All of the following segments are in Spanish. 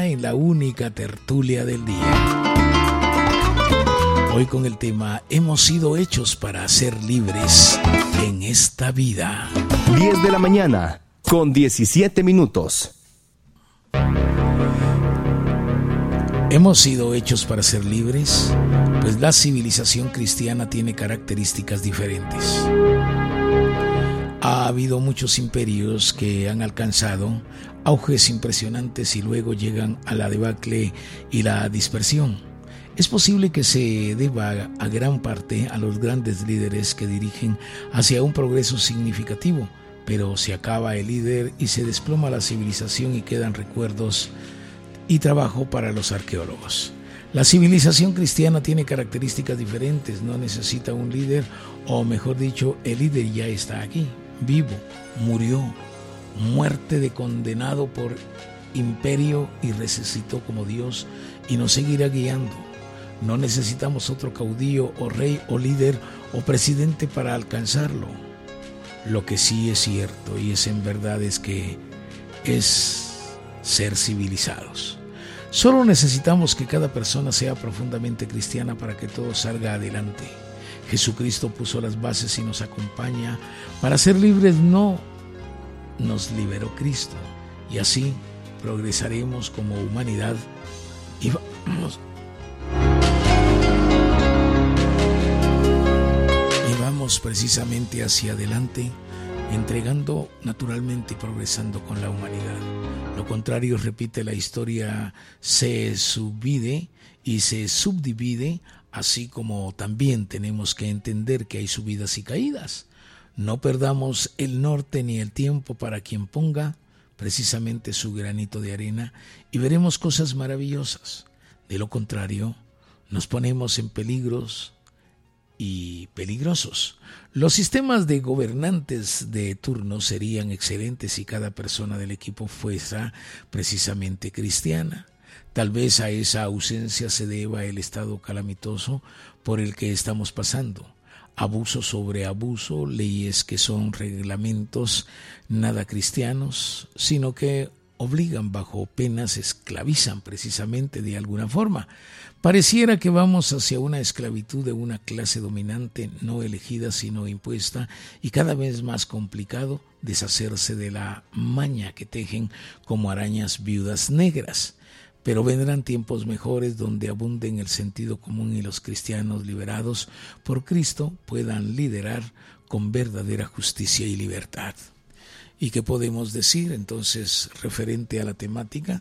en la única tertulia del día. Hoy con el tema: hemos sido hechos para ser libres en esta vida. 10 de la mañana, con 17 minutos. ¿Hemos sido hechos para ser libres? Pues la civilización cristiana tiene características diferentes. Ha habido muchos imperios que han alcanzado auges impresionantes y luego llegan a la debacle y la dispersión. Es posible que se deba a gran parte a los grandes líderes que dirigen hacia un progreso significativo, pero se acaba el líder y se desploma la civilización y quedan recuerdos y trabajo para los arqueólogos. La civilización cristiana tiene características diferentes, no necesita un líder, o mejor dicho, el líder ya está aquí, vivo, murió, muerte de condenado por imperio y resucitó como Dios y nos seguirá guiando. No necesitamos otro caudillo o rey o líder o presidente para alcanzarlo. Lo que sí es cierto y es en verdad es que es ser civilizados. Solo necesitamos que cada persona sea profundamente cristiana para que todo salga adelante. Jesucristo puso las bases y nos acompaña. Para ser libres no nos liberó Cristo, y así progresaremos como humanidad y vamos precisamente hacia adelante, entregando naturalmente y progresando con la humanidad. Lo contrario, repite, la historia se subdivide y se subdivide, así como también tenemos que entender que hay subidas y caídas. No perdamos el norte ni el tiempo para quien ponga precisamente su granito de arena y veremos cosas maravillosas. De lo contrario, nos ponemos en peligros y peligrosos. Los sistemas de gobernantes de turno serían excelentes si cada persona del equipo fuese precisamente cristiana. Tal vez a esa ausencia se deba el estado calamitoso por el que estamos pasando. Abuso sobre abuso, leyes que son reglamentos nada cristianos, sino que obligan bajo penas, esclavizan precisamente de alguna forma. Pareciera que vamos hacia una esclavitud de una clase dominante, no elegida sino impuesta, y cada vez más complicado deshacerse de la maña que tejen como arañas viudas negras. Pero vendrán tiempos mejores donde abunden el sentido común y los cristianos liberados por Cristo puedan liderar con verdadera justicia y libertad. ¿Y qué podemos decir entonces referente a la temática?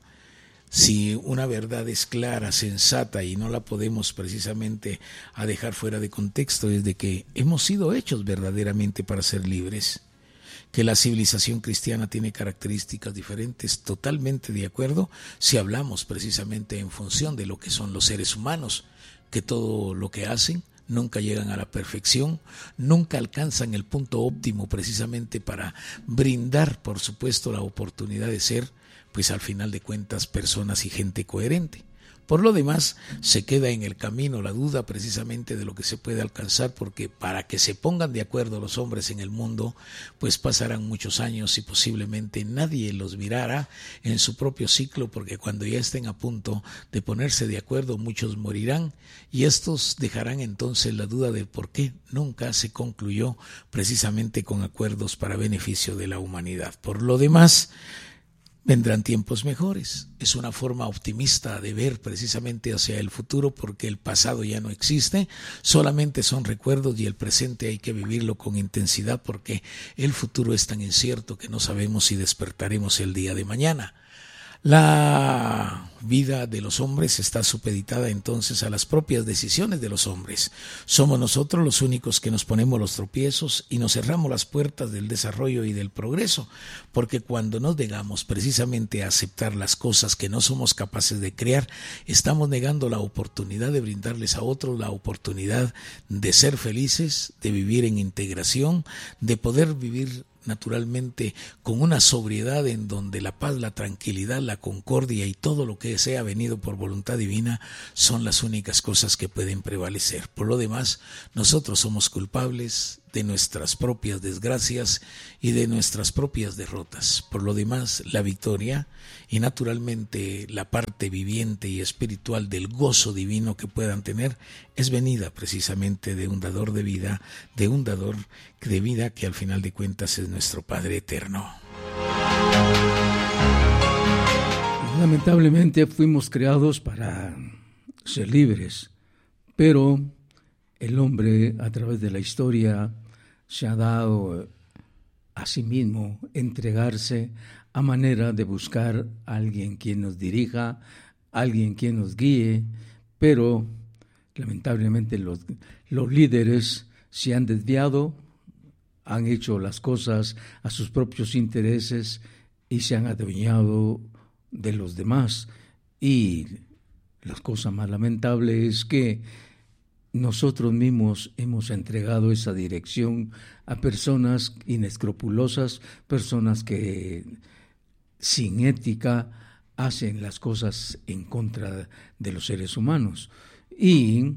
Si una verdad es clara, sensata y no la podemos precisamente a dejar fuera de contexto, es de que hemos sido hechos verdaderamente para ser libres. Que la civilización cristiana tiene características diferentes, totalmente de acuerdo, si hablamos precisamente en función de lo que son los seres humanos, que todo lo que hacen nunca llegan a la perfección, nunca alcanzan el punto óptimo precisamente para brindar, por supuesto, la oportunidad de ser, pues al final de cuentas, personas y gente coherente. Por lo demás, se queda en el camino la duda precisamente de lo que se puede alcanzar, porque para que se pongan de acuerdo los hombres en el mundo, pues pasarán muchos años y posiblemente nadie los mirará en su propio ciclo, porque cuando ya estén a punto de ponerse de acuerdo, muchos morirán y estos dejarán entonces la duda de por qué nunca se concluyó precisamente con acuerdos para beneficio de la humanidad. Por lo demás, vendrán tiempos mejores. Es una forma optimista de ver precisamente hacia el futuro, porque el pasado ya no existe, solamente son recuerdos y el presente hay que vivirlo con intensidad, porque el futuro es tan incierto que no sabemos si despertaremos el día de mañana. La vida de los hombres está supeditada entonces a las propias decisiones de los hombres. Somos nosotros los únicos que nos ponemos los tropiezos y nos cerramos las puertas del desarrollo y del progreso, porque cuando nos negamos precisamente a aceptar las cosas que no somos capaces de crear, estamos negando la oportunidad de brindarles a otros la oportunidad de ser felices, de vivir en integración, de poder vivir naturalmente con una sobriedad en donde la paz, la tranquilidad, la concordia y todo lo que sea venido por voluntad divina son las únicas cosas que pueden prevalecer. Por lo demás, nosotros somos culpables de nuestras propias desgracias y de nuestras propias derrotas. Por lo demás, la victoria y naturalmente la parte viviente y espiritual del gozo divino que puedan tener es venida precisamente de un dador de vida, de un dador de vida que al final de cuentas es nuestro Padre eterno. Lamentablemente fuimos creados para ser libres, pero el hombre a través de la historia se ha dado a sí mismo entregarse a manera de buscar a alguien quien nos dirija, alguien quien nos guíe, pero lamentablemente los líderes se han desviado, han hecho las cosas a sus propios intereses y se han adueñado de los demás. Y la cosa más lamentable es que nosotros mismos hemos entregado esa dirección a personas inescrupulosas, personas que sin ética hacen las cosas en contra de los seres humanos. Y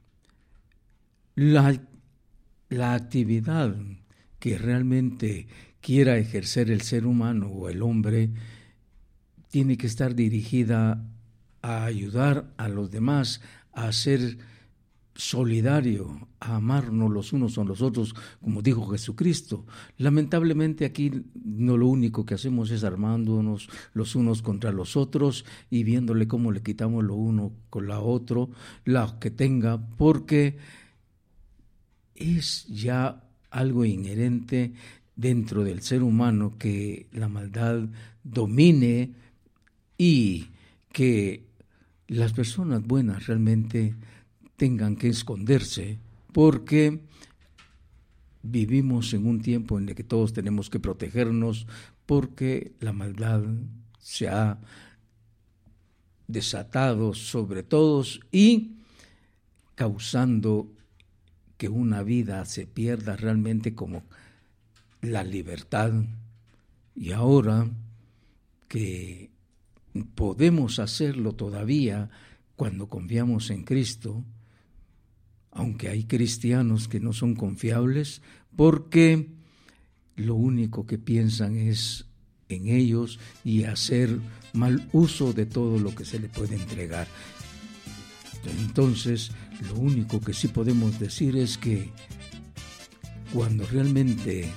la actividad que realmente quiera ejercer el ser humano o el hombre tiene que estar dirigida a ayudar a los demás, a ser solidario, a amarnos los unos a los otros, como dijo Jesucristo. Lamentablemente aquí no, lo único que hacemos es armándonos los unos contra los otros y viéndole cómo le quitamos lo uno con la otro, la que tenga, porque es ya algo inherente dentro del ser humano que la maldad domine y que las personas buenas realmente tengan que esconderse, porque vivimos en un tiempo en el que todos tenemos que protegernos, porque la maldad se ha desatado sobre todos y causando que una vida se pierda realmente como la libertad. Y ahora que podemos hacerlo todavía cuando confiamos en Cristo, aunque hay cristianos que no son confiables, porque lo único que piensan es en ellos y hacer mal uso de todo lo que se le puede entregar. Entonces, lo único que sí podemos decir es que cuando realmente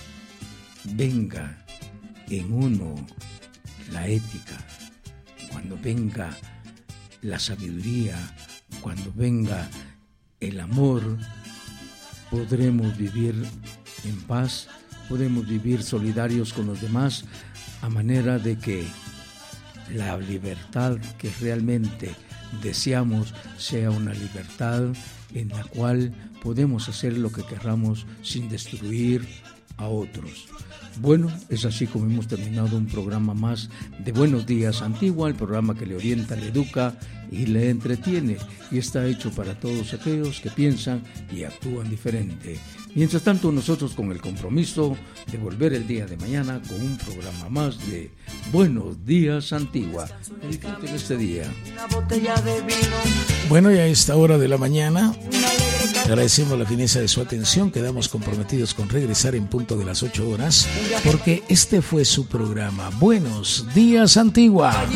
venga en uno la ética, cuando venga la sabiduría, cuando venga el amor, podremos vivir en paz, podemos vivir solidarios con los demás, a manera de que la libertad que realmente deseamos sea una libertad en la cual podemos hacer lo que queramos sin destruir a otros. Bueno, es así como hemos terminado un programa más de Buenos Días Antigua, el programa que le orienta, le educa y le entretiene, y está hecho para todos aquellos que piensan y actúan diferente. Mientras tanto, nosotros con el compromiso de volver el día de mañana con un programa más de Buenos Días Antigua. Disfruten este día. Bueno, y a esta hora de la mañana agradecemos la fineza de su atención. Quedamos comprometidos con regresar en punto de las 8 horas, porque este fue su programa Buenos Días Antigua.